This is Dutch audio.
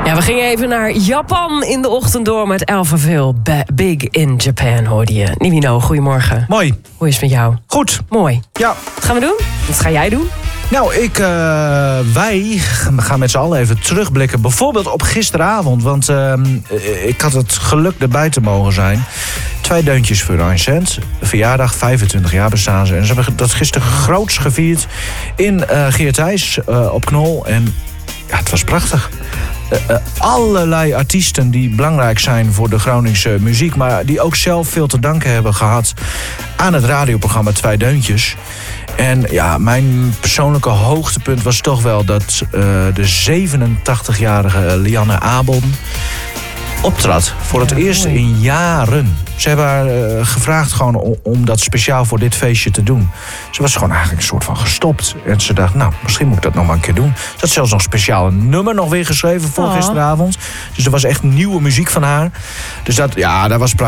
Ja, we gingen even naar Japan in de ochtend door met Alphaville. Big in Japan hoorde je. Nivino, goedemorgen. Mooi. Hoe is het met jou? Goed. Mooi. Ja. Wat gaan we doen? Wat ga jij doen? Nou, wij gaan met z'n allen even terugblikken. Bijvoorbeeld op gisteravond. Want ik had het geluk erbij te mogen zijn. 2 deuntjes voor Ancent. Verjaardag, 25 jaar bestaan ze. En ze hebben dat gisteren groots gevierd in Geerthuis op Knol. En ja, het was prachtig. Allerlei artiesten die belangrijk zijn voor de Groningse muziek, maar die ook zelf veel te danken hebben gehad aan het radioprogramma 2 Deuntjes. En ja, mijn persoonlijke hoogtepunt was toch wel dat de 87-jarige Lianne Abel optrad. Voor het eerst in jaren. Ze hebben haar gevraagd gewoon om dat speciaal voor dit feestje te doen. Ze was gewoon eigenlijk een soort van gestopt. En ze dacht, nou, misschien moet ik dat nog maar een keer doen. Ze had zelfs nog speciaal een nummer nog weer geschreven voor gisteravond. Dus er was echt nieuwe muziek van haar. Dus dat was prachtig.